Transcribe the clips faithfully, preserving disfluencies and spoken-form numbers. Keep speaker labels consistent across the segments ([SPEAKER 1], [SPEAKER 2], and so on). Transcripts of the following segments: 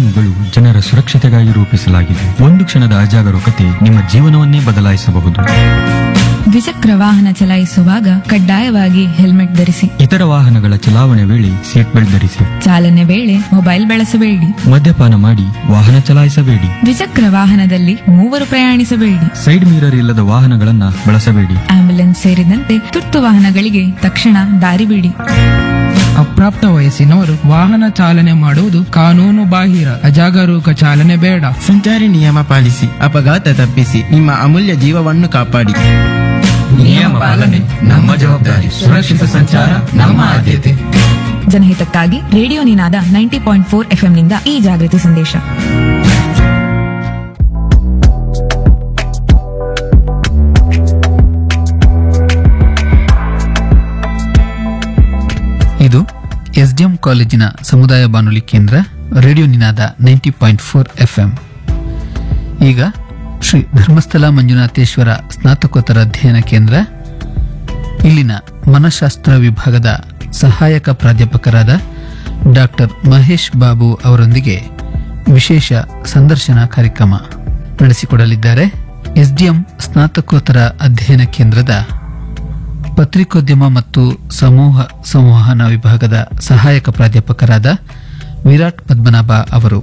[SPEAKER 1] ಕಾನೂನುಗಳು ಜನರ ಸುರಕ್ಷತೆಗಾಗಿ ರೂಪಿಸಲಾಗಿದೆ. ಒಂದು ಕ್ಷಣದ ಅಜಾಗರೂಕತೆ ನಿಮ್ಮ ಜೀವನವನ್ನೇ ಬದಲಾಯಿಸಬಹುದು.
[SPEAKER 2] ದ್ವಿಚಕ್ರ ವಾಹನ ಚಲಾಯಿಸುವಾಗ ಕಡ್ಡಾಯವಾಗಿ ಹೆಲ್ಮೆಟ್ ಧರಿಸಿ.
[SPEAKER 1] ಇತರ ವಾಹನಗಳ ಚಲಾವಣೆ ವೇಳೆ ಸೀಟ್ ಬೆಲ್ಟ್ ಧರಿಸಿ.
[SPEAKER 2] ಚಾಲನೆ ವೇಳೆ ಮೊಬೈಲ್ ಬಳಸಬೇಡಿ.
[SPEAKER 1] ಮದ್ಯಪಾನ ಮಾಡಿ ವಾಹನ ಚಲಾಯಿಸಬೇಡಿ.
[SPEAKER 2] ದ್ವಿಚಕ್ರ ವಾಹನದಲ್ಲಿ ಮೂವರು ಪ್ರಯಾಣಿಸಬೇಡಿ.
[SPEAKER 1] ಸೈಡ್ ಮಿರರ್ ಇಲ್ಲದ ವಾಹನಗಳನ್ನ ಬಳಸಬೇಡಿ.
[SPEAKER 2] ಆಂಬ್ಯುಲೆನ್ಸ್ ಸೇರಿದಂತೆ ತುರ್ತು ವಾಹನಗಳಿಗೆ ತಕ್ಷಣ ದಾರಿ ಬಿಡಿ.
[SPEAKER 3] ಅಪ್ರಾಪ್ತ ವಯಸ್ಸಿನವರು ವಾಹನ ಚಾಲನೆ ಮಾಡುವುದು ಕಾನೂನು ಬಾಹಿರ. ಅಜಾಗರೂಕ ಚಾಲನೆ ಬೇಡ.
[SPEAKER 4] ಸಂಚಾರಿ ನಿಯಮ ಪಾಲಿಸಿ, ಅಪಘಾತ ತಪ್ಪಿಸಿ, ನಿಮ್ಮ ಅಮೂಲ್ಯ ಜೀವವನ್ನು ಕಾಪಾಡಿ.
[SPEAKER 5] ನಿಯಮ ಪಾಲನೆ ನಮ್ಮ ಜವಾಬ್ದಾರಿ. ಸುರಕ್ಷಿತ ಸಂಚಾರ ನಮ್ಮ ಆದ್ಯತೆ.
[SPEAKER 2] ಜನಹಿತಕ್ಕಾಗಿ ರೇಡಿಯೋ ನಿನಾದ ನೈಂಟಿ ಪಾಯಿಂಟ್ ಫೋರ್ ಎಫ್ಎಂ ನಿಂದ ಈ ಜಾಗೃತಿ ಸಂದೇಶ.
[SPEAKER 6] ಇದು ಎಸ್ಡಿಎಂ ಕಾಲೇಜಿನ ಸಮುದಾಯ ಬಾನುಲಿ ಕೇಂದ್ರ ರೇಡಿಯೋ ನಿನಾದ ನೈಂಟಿ ಪಾಯಿಂಟ್ ಫೋರ್ ಎಫ್ಎಂ. ಈಗ ಶ್ರೀ ಧರ್ಮಸ್ಥಳ ಮಂಜುನಾಥೇಶ್ವರ ಸ್ನಾತಕೋತ್ತರ ಅಧ್ಯಯನ ಕೇಂದ್ರ ಇಲ್ಲಿನ ಮನಃಶಾಸ್ತ್ರ ವಿಭಾಗದ ಸಹಾಯಕ ಪ್ರಾಧ್ಯಾಪಕರಾದ ಡಾಕ್ಟರ್ ಮಹೇಶ್ ಬಾಬು ಅವರೊಂದಿಗೆ ವಿಶೇಷ ಸಂದರ್ಶನ ಕಾರ್ಯಕ್ರಮ ನಡೆಸಿಕೊಡಲಿದ್ದಾರೆ. ಎಸ್ಡಿಎಂ ಸ್ನಾತಕೋತ್ತರ ಅಧ್ಯಯನ ಕೇಂದ್ರದ ಪತ್ರಿಕೋದ್ಯಮ ಮತ್ತು ಸಮೂಹ ಸಂವಹನ ವಿಭಾಗದ ಸಹಾಯಕ ಪ್ರಾಧ್ಯಾಪಕರಾದ ವಿರಾಟ್ ಪದ್ಮನಾಭ ಅವರು.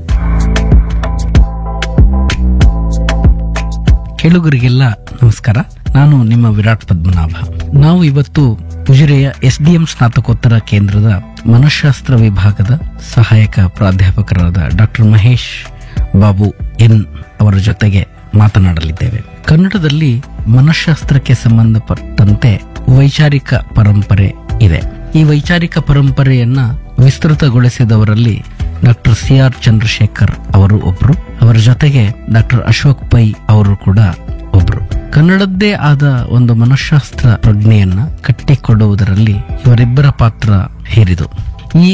[SPEAKER 7] ಕೇಳುಗರಿಗೆಲ್ಲ ನಮಸ್ಕಾರ. ನಾನು ನಿಮ್ಮ ವಿರಾಟ್ ಪದ್ಮನಾಭ. ನಾವು ಇವತ್ತು ಉಜಿರೆಯ ಎಸ್ಡಿಎಂ ಸ್ನಾತಕೋತ್ತರ ಕೇಂದ್ರದ ಮನಃಶಾಸ್ತ್ರ ವಿಭಾಗದ ಸಹಾಯಕ ಪ್ರಾಧ್ಯಾಪಕರಾದ ಡಾಕ್ಟರ್ ಮಹೇಶ್ ಬಾಬು ಎನ್ ಅವರ ಜೊತೆಗೆ ಮಾತನಾಡಲಿದ್ದೇವೆ. ಕನ್ನಡದಲ್ಲಿ ಮನಃಶಾಸ್ತ್ರಕ್ಕೆ ಸಂಬಂಧಪಟ್ಟಂತೆ ವೈಚಾರಿಕ ಪರಂಪರೆ ಇದೆ. ಈ ವೈಚಾರಿಕ ಪರಂಪರೆಯನ್ನ ವಿಸ್ತೃತಗೊಳಿಸಿದವರಲ್ಲಿ ಡಾಕ್ಟರ್ ಸಿ ಆರ್ ಚಂದ್ರಶೇಖರ್ ಅವರು ಒಬ್ರು. ಅವರ ಜೊತೆಗೆ ಡಾಕ್ಟರ್ ಅಶೋಕ್ ಪೈ ಅವರು ಕೂಡ ಒಬ್ರು. ಕನ್ನಡದ್ದೇ ಆದ ಒಂದು ಮನಃಶಾಸ್ತ್ರ ಪ್ರಜ್ಞೆಯನ್ನ ಕಟ್ಟಿಕೊಡುವುದರಲ್ಲಿ ಇವರಿಬ್ಬರ ಪಾತ್ರ ಹೇರಿದು. ಈ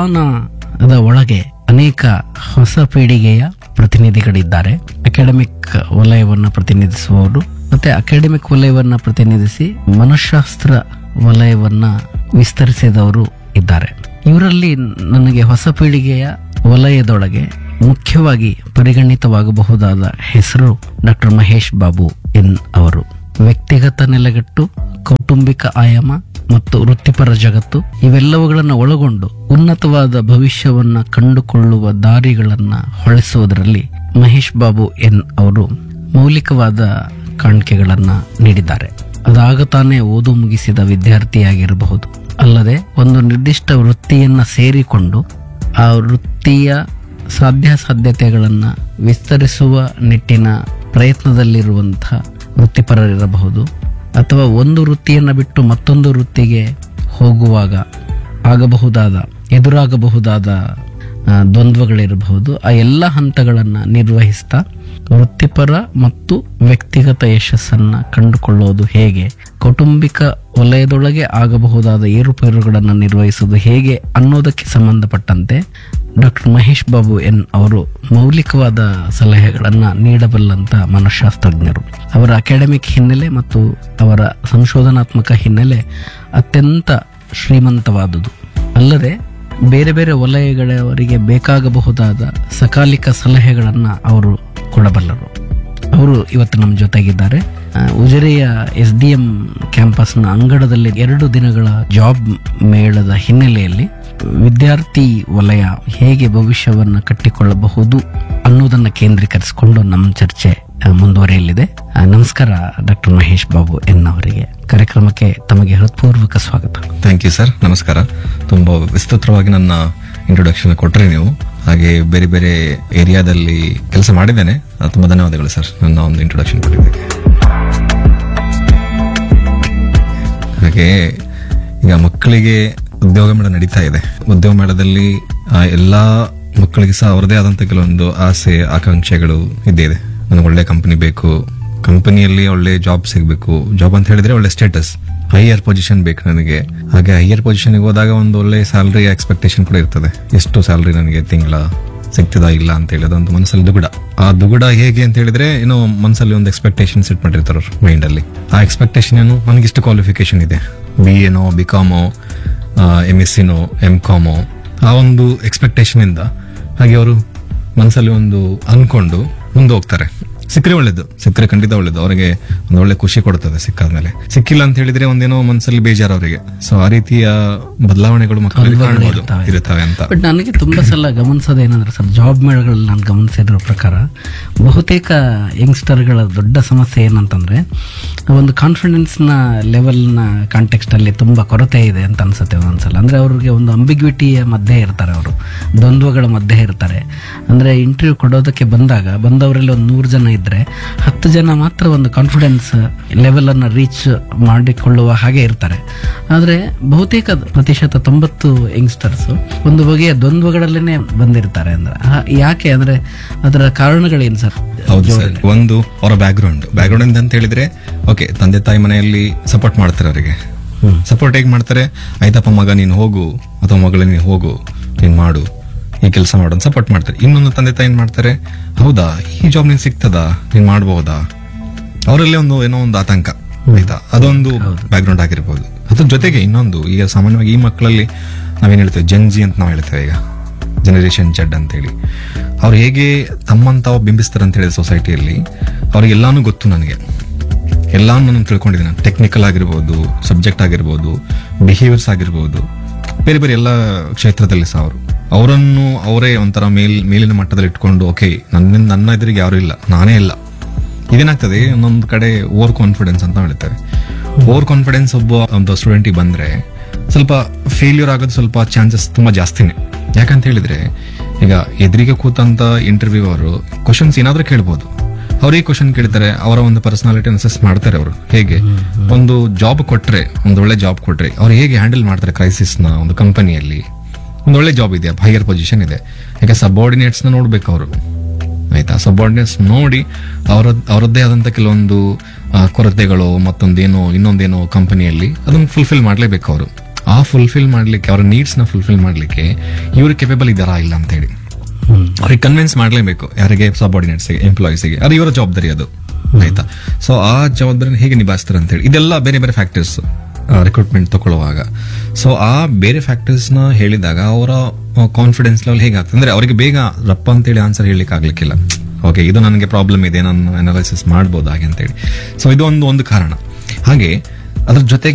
[SPEAKER 7] ಘರಾನದ ಒಳಗೆ ಅನೇಕ ಹೊಸ ಪೀಳಿಗೆಯ ಪ್ರತಿನಿಧಿಗಳಿದ್ದಾರೆ. ಅಕಾಡೆಮಿಕ್ ವಲಯವನ್ನು ಪ್ರತಿನಿಧಿಸುವವರು ಮತ್ತೆ ಅಕಾಡೆಮಿಕ್ ವಲಯವನ್ನ ಪ್ರತಿನಿಧಿಸಿ ಮನಃಶಾಸ್ತ್ರ ವಲಯವನ್ನ ವಿಸ್ತರಿಸಿದವರು ಇದ್ದಾರೆ. ಇವರಲ್ಲಿ ನನಗೆ ಹೊಸ ಪೀಳಿಗೆಯ ವಲಯದೊಳಗೆ ಮುಖ್ಯವಾಗಿ ಪರಿಗಣಿತವಾಗಬಹುದಾದ ಹೆಸರು ಡಾಕ್ಟರ್ ಮಹೇಶ್ ಬಾಬು ಎನ್ ಅವರು. ವ್ಯಕ್ತಿಗತ ನೆಲೆಗಟ್ಟು, ಕೌಟುಂಬಿಕ ಆಯಾಮ ಮತ್ತು ವೃತ್ತಿಪರ ಜಗತ್ತು ಇವೆಲ್ಲವುಗಳನ್ನು ಒಳಗೊಂಡು ಉನ್ನತವಾದ ಭವಿಷ್ಯವನ್ನ ಕಂಡುಕೊಳ್ಳುವ ದಾರಿಗಳನ್ನ ಹೊಳೆಸುವುದರಲ್ಲಿ ಮಹೇಶ್ ಬಾಬು ಎನ್ ಅವರು ಮೌಲಿಕವಾದ ಕಾಣಿಕೆಗಳನ್ನ ನೀಡಿದ್ದಾರೆ. ಅದಾಗ ತಾನೇ ಓದು ಮುಗಿಸಿದ ವಿದ್ಯಾರ್ಥಿಯಾಗಿರಬಹುದು, ಅಲ್ಲದೆ ಒಂದು ನಿರ್ದಿಷ್ಟ ವೃತ್ತಿಯನ್ನ ಸೇರಿಕೊಂಡು ಆ ವೃತ್ತಿಯ ಸಾಧ್ಯಾಸಾಧ್ಯತೆಗಳನ್ನ ವಿಸ್ತರಿಸುವ ನಿಟ್ಟಿನ ಪ್ರಯತ್ನದಲ್ಲಿರುವಂತಹ ವೃತ್ತಿಪರರಿರಬಹುದು, ಅಥವಾ ಒಂದು ವೃತ್ತಿಯನ್ನ ಬಿಟ್ಟು ಮತ್ತೊಂದು ವೃತ್ತಿಗೆ ಹೋಗುವಾಗ ಆಗಬಹುದಾದ ಎದುರಾಗಬಹುದಾದ ದ್ವಂದ್ವಗಳಿರಬಹುದು. ಆ ಎಲ್ಲ ಹಂತಗಳನ್ನ ನಿರ್ವಹಿಸ್ತಾ ವೃತ್ತಿಪರ ಮತ್ತು ವ್ಯಕ್ತಿಗತ ಯಶಸ್ಸನ್ನ ಕಂಡುಕೊಳ್ಳುವುದು ಹೇಗೆ, ಕೌಟುಂಬಿಕ ವಲಯದೊಳಗೆ ಆಗಬಹುದಾದ ಏರುಪೇರುಗಳನ್ನು ನಿರ್ವಹಿಸುವುದು ಹೇಗೆ ಅನ್ನೋದಕ್ಕೆ ಸಂಬಂಧಪಟ್ಟಂತೆ ಡಾಕ್ಟರ್ ಮಹೇಶ್ ಬಾಬು ಎನ್ ಅವರು ಮೌಲಿಕವಾದ ಸಲಹೆಗಳನ್ನ ನೀಡಬಲ್ಲಂತ ಮನಃಶಾಸ್ತ್ರಜ್ಞರು. ಅವರ ಅಕಾಡೆಮಿಕ್ ಹಿನ್ನೆಲೆ ಮತ್ತು ಅವರ ಸಂಶೋಧನಾತ್ಮಕ ಹಿನ್ನೆಲೆ ಅತ್ಯಂತ ಶ್ರೀಮಂತವಾದುದು. ಅಲ್ಲದೆ ಬೇರೆ ಬೇರೆ ವಲಯಗಳವರಿಗೆ ಬೇಕಾಗಬಹುದಾದ ಸಕಾಲಿಕ ಸಲಹೆಗಳನ್ನ ಅವರು ಕೊಡಬಲ್ಲರು. ಅವರು ಇವತ್ತು ನಮ್ಮ ಜೊತೆಗಿದ್ದಾರೆ. ಉಜಿರೆಯ ಎಸ್ ಡಿ ಎಂ ಕ್ಯಾಂಪಸ್ನ ಅಂಗಡದಲ್ಲಿ ಎರಡು ದಿನಗಳ ಜಾಬ್ ಮೇಳದ ಹಿನ್ನೆಲೆಯಲ್ಲಿ ವಿದ್ಯಾರ್ಥಿ ವಲಯ ಹೇಗೆ ಭವಿಷ್ಯವನ್ನು ಕಟ್ಟಿಕೊಳ್ಳಬಹುದು ಅನ್ನೋದನ್ನ ಕೇಂದ್ರೀಕರಿಸಿಕೊಂಡು ನಮ್ಮ ಚರ್ಚೆ ಮುಂದುವರಿಯಲಿದೆ. ನಮಸ್ಕಾರ ಡಾಕ್ಟರ್ ಮಹೇಶ್ ಬಾಬು ಎನ್ ಅವರಿಗೆ. ಕಾರ್ಯಕ್ರಮಕ್ಕೆ ತಮಗೆ ಹೃತ್ಪೂರ್ವಕ ಸ್ವಾಗತ.
[SPEAKER 8] Thank you sir. ನಮಸ್ಕಾರ. ತುಂಬಾ ವಿಸ್ತೃತವಾಗಿ ನನ್ನ ಇಂಟ್ರೊಡಕ್ಷನ್ ಕೊಟ್ಟರೆ ನೀವು, ಹಾಗೆ ಬೇರೆ ಬೇರೆ ಏರಿಯಾದಲ್ಲಿ ಕೆಲಸ ಮಾಡಿದ್ದೇನೆ. ತುಂಬಾ ಧನ್ಯವಾದಗಳು ಸರ್ ನನ್ನ ಒಂದು ಇಂಟ್ರೊಡಕ್ಷನ್ ಕೊಟ್ಟಿದ್ದಕ್ಕೆ. ಹಾಗೆ ಈಗ ಮಕ್ಕಳಿಗೆ ಉದ್ಯೋಗ ಮೇಳ ನಡೀತಾ ಇದೆ. ಉದ್ಯೋಗ ಮೇಳದಲ್ಲಿ ಎಲ್ಲಾ ಮಕ್ಕಳಿಗೆ ಸಹ ಅವರದೇ ಆದಂತ ಕೆಲವೊಂದು ಆಸೆ ಆಕಾಂಕ್ಷೆಗಳು ಇದ್ದೇ ಇದೆ. ನನಗೆ ಒಳ್ಳೆ ಕಂಪನಿ ಬೇಕು, ಕಂಪನಿಯಲ್ಲಿ ಒಳ್ಳೆ ಜಾಬ್ ಸಿಗಬೇಕು. ಜಾಬ್ ಅಂತ ಹೇಳಿದ್ರೆ ಒಳ್ಳೆ ಸ್ಟೇಟಸ್, ಹೈಯರ್ ಪೊಸಿಷನ್ ಬೇಕು ನನಗೆ. ಹಾಗೆ ಹೈಯರ್ ಪೊಸಿಷನ್ಗೆ ಹೋದಾಗ ಒಂದು ಒಳ್ಳೆ ಸ್ಯಾಲರಿ ಎಕ್ಸ್ಪೆಕ್ಟೇಷನ್ ಕೂಡ ಇರ್ತದೆ. ಎಷ್ಟು ಸ್ಯಾಲರಿ ನನಗೆ ತಿಂಗಳ ಸಿಗ್ತದಾ ಇಲ್ಲ ಅಂತ ಹೇಳಿದ ಒಂದು ಮನಸ್ಸಲ್ಲಿ ದುಗುಡ. ಆ ದುಗುಡ ಹೇಗೆ ಅಂತ ಹೇಳಿದ್ರೆ ಏನೋ ಮನಸ್ಸಲ್ಲಿ ಒಂದು ಎಕ್ಸ್ಪೆಕ್ಟೇಷನ್ ಸೆಟ್ ಮಾಡಿರ್ತಾರ ಮೈಂಡ್ ಅಲ್ಲಿ. ಆ ಎಕ್ಸ್ಪೆಕ್ಟೇಷನ್ ಏನು, ನನಗಿಷ್ಟು ಕ್ವಾಲಿಫಿಕೇಶನ್ ಇದೆ, B ಎನೋ B ಕಾಮೋ M S ಸಿನೋ M ಕಾಮೋ, ಆ ಒಂದು ಎಕ್ಸ್ಪೆಕ್ಟೇಷನ್ ಇಂದ ಹಾಗೆ ಅವರು ಮನಸ್ಸಲ್ಲಿ ಒಂದು ಅನ್ಕೊಂಡು ಮುಂದೆ ಹೋಗ್ತಾರೆ. ಸಿಕ್ಕರೆ ಒಳ್ಳೇದು, ಸಿಕ್ಕರೆ ಖಂಡಿತ ಒಳ್ಳೇದು, ಅವರಿಗೆ ಒಂದು ಒಳ್ಳೆ ಖುಷಿ ಕೊಡ್ತದೆ ಸಿಕ್ಕಾದ್ಮೇಲೆ. ಸಿಕ್ಕಿಲ್ಲ ಅಂತ ಹೇಳಿದ್ರೆ ಒಂದೇನೋ ಮನಸ್ಸಲ್ಲಿ ಬೇಜಾರು ಅವರಿಗೆ. ಸೊ ಆ ರೀತಿಯ ಬದಲಾವಣೆಗಳು ಮಕ್ಕಳಲ್ಲಿ ಕಾಣಬಹುದು ಇರುತ್ತವೆ ಅಂತ.
[SPEAKER 7] ಬಟ್ ನನಗೆ ತುಂಬಾ ಸಲ ಗಮನಿಸೋದೇನಂದ್ರೆ ಸರ್, ಜಾಬ್ ಮೇಳಗಳಲ್ಲಿ ನಾನು ಗಮನಿಸಿದ್ರ ಪ್ರಕಾರ ಬಹುತೇಕ ಯಂಗ್ಸ್ಟರ್ಗಳ ದೊಡ್ಡ ಸಮಸ್ಯೆ ಏನಂತಂದ್ರೆ ಒಂದು ಕಾನ್ಫಿಡೆನ್ಸ್ ನ ಲೆವೆಲ್ ನ ಕಾಂಟೆಕ್ಸ್ಟ್ ಅಲ್ಲಿ ತುಂಬಾ ಕೊರತೆ ಇದೆ ಅಂತ ಅನ್ಸುತ್ತೆ ಒಂದೊಂದ್ಸಲ. ಅಂದ್ರೆ ಅವ್ರಿಗೆ ಒಂದು ಅಂಬಿಗ್ವಿಟಿಯ ಮಧ್ಯೆ ಇರ್ತಾರೆ, ಅವರು ದ್ವಂದ್ವಗಳ ಮಧ್ಯೆ ಇರ್ತಾರೆ. ಅಂದ್ರೆ ಇಂಟರ್ವ್ಯೂ ಕೊಡೋದಕ್ಕೆ ಬಂದಾಗ ಬಂದವರಲ್ಲಿ ಒಂದು ನೂರು ಜನ ಇದ್ರೆ ಹತ್ತು ಜನ ಮಾತ್ರ ಒಂದು ಕಾನ್ಫಿಡೆನ್ಸ್ ಲೆವೆಲ್ ಅನ್ನ ರೀಚ್ ಮಾಡಿಕೊಳ್ಳುವ ಹಾಗೆ ಇರ್ತಾರೆ. ಆದ್ರೆ ಬಹುತೇಕ ಪ್ರತಿಶತ ತೊಂಬತ್ತು ಯಂಗ್ಸ್ಟರ್ಸ್ ಒಂದು ಬಗೆಯ ದ್ವಂದ್ವಗಳಲ್ಲೇನೆ ಬಂದಿರ್ತಾರೆ. ಅಂದ್ರೆ ಆ- ಯಾಕೆ ಅಂದ್ರೆ ಅದರ ಕಾರಣಗಳೇನು ಸರ್?
[SPEAKER 8] ಹೌದು ಸರ್. ಒಂದು ಅವರ ಬ್ಯಾಕ್ ಗ್ರೌಂಡ್ ಬ್ಯಾಕ್ ಗ್ರೌಂಡ್ ಅಂತ ಹೇಳಿದ್ರೆ, ಓಕೆ, ತಂದೆ ತಾಯಿ ಮನೆಯಲ್ಲಿ ಸಪೋರ್ಟ್ ಮಾಡ್ತಾರೆ ಅವರಿಗೆ. ಸಪೋರ್ಟ್ ಹೇಗೆ ಮಾಡ್ತಾರೆ? ಆಯ್ತಪ್ಪ ಮಗ ನೀನು ಹೋಗು, ಅಥವಾ ಮಗಳು ನೀನು ಹೋಗು, ನೀನ್ ಮಾಡು, ಈ ಕೆಲಸ ಮಾಡು ಅಂತ ಸಪೋರ್ಟ್ ಮಾಡ್ತಾರೆ. ಇನ್ನೊಂದು ತಂದೆ ತಾಯಿ ಏನ್ ಮಾಡ್ತಾರೆ, ಹೌದಾ ಈ ಜಾಬ್ ನೀನ್ ಸಿಗ್ತದಾ, ನೀನ್ ಮಾಡ್ಬಹುದಾ, ಅವರಲ್ಲಿ ಒಂದು ಏನೋ ಒಂದು ಆತಂಕ. ಆಯ್ತಾ, ಅದೊಂದು ಬ್ಯಾಕ್ ಗ್ರೌಂಡ್ ಆಗಿರ್ಬೋದು. ಅದ್ರ ಜೊತೆಗೆ ಇನ್ನೊಂದು, ಈಗ ಸಾಮಾನ್ಯವಾಗಿ ಈ ಮಕ್ಕಳಲ್ಲಿ ನಾವೇನ್ ಹೇಳ್ತೇವೆ, ಜೆನ್ಜಿ ಅಂತ ನಾವು ಹೇಳ್ತೇವೆ, ಈಗ ಜನರೇಷನ್ ಜೆಡ್ ಅಂತ ಹೇಳಿ. ಅವ್ರು ಹೇಗೆ ತಮ್ಮಂತ ಬಿಂಬಿಸ್ತಾರೆ ಅಂತ ಹೇಳಿದ್ರೆ ಸೊಸೈಟಿಯಲ್ಲಿ, ಅವ್ರಿಗೆ ಎಲ್ಲಾನು ಗೊತ್ತು, ನನಗೆ ಎಲ್ಲಾನು ನಾನು ತಿಳ್ಕೊಂಡಿದ್ದೀನಿ. ಟೆಕ್ನಿಕಲ್ ಆಗಿರ್ಬೋದು, ಸಬ್ಜೆಕ್ಟ್ ಆಗಿರ್ಬೋದು, ಬಿಹೇವಿಯರ್ಸ್ ಆಗಿರ್ಬೋದು, ಬೇರೆ ಬೇರೆ ಎಲ್ಲ ಕ್ಷೇತ್ರದಲ್ಲಿ ಸಹ ಅವರು ಅವರನ್ನು ಅವರೇ ಒಂಥರ ಮೇಲ್ ಮೇಲಿನ ಮಟ್ಟದಲ್ಲಿ ಇಟ್ಕೊಂಡು, ಓಕೆ ನನ್ನ ನನ್ನ ಎದುರಿಗೆ ಯಾರು ಇಲ್ಲ, ನಾನೇ ಇಲ್ಲ. ಇದೇನಾಗ್ತದೆ, ಒಂದೊಂದು ಕಡೆ ಓವರ್ ಕಾನ್ಫಿಡೆನ್ಸ್ ಅಂತ ಹೇಳ್ತೇವೆ. ಓವರ್ ಕಾನ್ಫಿಡೆನ್ಸ್ ಒಬ್ಬ ಒಂದು ಸ್ಟೂಡೆಂಟಿಗೆ ಬಂದ್ರೆ ಸ್ವಲ್ಪ ಫೇಲ್ಯೂರ್ ಆಗೋದು ಸ್ವಲ್ಪ ಚಾನ್ಸಸ್ ತುಂಬಾ ಜಾಸ್ತಿನೇ. ಯಾಕಂತ ಹೇಳಿದ್ರೆ, ಈಗ ಎದುರಿಗೆ ಕೂತಂತ ಇಂಟರ್ವ್ಯೂ ಅವರು ಕ್ವಶನ್ಸ್ ಏನಾದ್ರೂ ಕೇಳ್ಬೋದು. ಅವ್ರಿಗೆ ಕ್ವಶನ್ ಕೇಳ್ತಾರೆ, ಅವರ ಒಂದು ಪರ್ಸನಾಲಿಟಿ ಅಸೆಸ್ ಮಾಡ್ತಾರೆ. ಅವರು ಹೇಗೆ ಒಂದು ಜಾಬ್ ಕೊಟ್ರೆ, ಒಂದು ಒಳ್ಳೆ ಜಾಬ್ ಕೊಟ್ರೆ ಅವ್ರು ಹೇಗೆ ಹ್ಯಾಂಡಲ್ ಮಾಡ್ತಾರೆ ಕ್ರೈಸಿಸ್ ನ. ಒಂದು ಕಂಪನಿಯಲ್ಲಿ ಒಂದು ಒಳ್ಳೆ ಜಾಬ್ ಇದೆ, ಹೈಯರ್ ಪೊಸಿಷನ್ ಇದೆ, ಈಗ ಸಬಾರ್ಡಿನೇಟ್ಸ್ ನ ನೋಡ್ಬೇಕು ಅವರು. ಆಯ್ತಾ, ಸಬಾರ್ಡಿನೇಟ್ಸ್ ನೋಡಿ ಅವರ ಅವರದ್ದೇ ಆದಂತ ಕೆಲವೊಂದು ಆ, ಕೊರತೆಗಳು ಮತ್ತೊಂದೇನೋ ಇನ್ನೊಂದೇನೋ ಕಂಪನಿಯಲ್ಲಿ ಅದನ್ನ ಫುಲ್ಫಿಲ್ ಮಾಡ್ಲೇಬೇಕು ಅವರು. ಆ ಫುಲ್ಫಿಲ್ ಮಾಡ್ಲಿಕ್ಕೆ, ಅವರ ನೀಡ್ಸ್ ನ ಫುಲ್ಫಿಲ್ ಮಾಡ್ಲಿಕ್ಕೆ ಇವರು ಕೆಪೇಬಲ್ ಇದ್ದಾರಾ ಇಲ್ಲ ಅಂತ ಹೇಳಿ ಅವ್ರಿಗೆ ಕನ್ವಿನ್ಸ್ ಮಾಡ್ಲೇಬೇಕು. ಯಾರಿಗೆ? ಸಬಾರ್ಡಿನೇಟ್ಸ್ ಗೆ, ಎಂಪ್ಲಾಯೀಸ್ ಗೆ. ಅದು ಇವರ ಜವಾಬ್ದಾರಿ ಅದು. ಆಯ್ತಾ, ಸೊ ಆ ಜವಾಬ್ದಾರಿನ ಹೇಗೆ ನಿಭಾಯಿಸ್ತಾರೆ ಅಂತ ಹೇಳಿ, ಇದೆಲ್ಲ ಬೇರೆ ಬೇರೆ ಫ್ಯಾಕ್ಟರ್ಸ್ ರಿಕ್ರೂಟ್ಮೆಂಟ್ ತಗೊಳ್ಳುವಾಗ. ಸೊ ಆ ಬೇರೆ ಫ್ಯಾಕ್ಟರ್ಸ್ ನ ಹೇಳಿದಾಗ ಅವರ ಕಾನ್ಫಿಡೆನ್ಸ್ ಲೆವೆಲ್ ಹೇಗಾಗ್ತದೆ ಅಂದ್ರೆ, ಅವರಿಗೆ ಬೇಗ ರಪ್ಪ ಅಂತೇಳಿ ಆನ್ಸರ್ ಹೇಳಲಿಕ್ಕೆ ಆಗ್ಲಿಕ್ಕಿಲ್ಲ. ಓಕೆ, ಇದು ನನಗೆ ಪ್ರಾಬ್ಲಮ್ ಇದೆ, ನಾನು ಅನಾಲಿಸಿಸ್ ಮಾಡ್ಬೋದು ಹಾಗೆ ಅಂತೇಳಿ. ಸೊ ಇದು ಒಂದು ಒಂದು ಕಾರಣ. ಹಾಗೆ ಅದ್ರ ಜೊತೆಗೆ